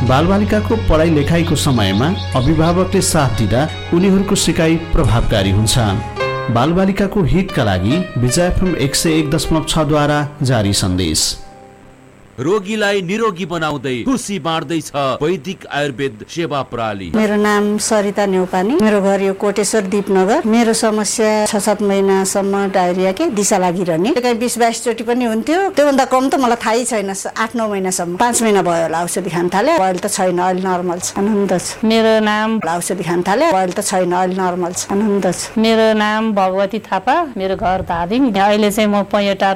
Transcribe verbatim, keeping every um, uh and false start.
बालबालिकाको पढाइ लेखाइको समयमा अभिभावकले साथ दिँदा उनीहरूको सिकाइ प्रभावकारी हुन्छ। बालबालिकाको हितका लागि विजय एफएम एक सय एक दशमलव छ द्वारा जारी सन्देश। रोगीलाई निरोगी बनाउँदै खुसी बाँड्दैछ वैदिक आयुर्वेद सेवा प्रणाली। मेरो नाम सरिता न्यौपानी, मेरो घर यो कोटेश्वर दीपनगर। मेरो समस्या छ सात महिनासम्म डायरिया के दिशा लागिरहने, कहीँ बिस बाइस चोटि पनि हुन्थ्यो। त्योभन्दा कम त मलाई थाहै छैन। आठ नौ महिनासम्म, पाँच महिना भयो होला औषधि खान थाले। अहिले त छैन, अहिले नर्मल छ, आनन्द छ। मेरो नाम औषधि खान थाले, अहिले त छैन, अहिले नर्मल छ, आनन्द छ। मेरो नाम भगवती थापा, मेरो घर धादिङ। अहिले चाहिँ म पैँटा